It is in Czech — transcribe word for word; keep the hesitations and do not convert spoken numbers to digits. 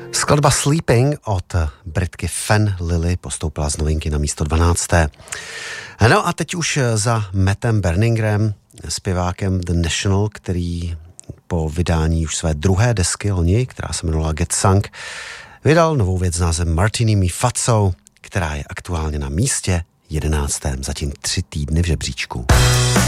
Skladba Sleeping od Britky Fan Lily postoupila z novinky na místo dvanácté. No a teď už za Mattem Berningerem, zpěvákem The National, který po vydání už své druhé desky loni, která se jmenovala Get Sung, vydal novou věc s názvem Martini Mi Fazzo, která je aktuálně na místě jedenáctém, zatím tři týdny v žebříčku.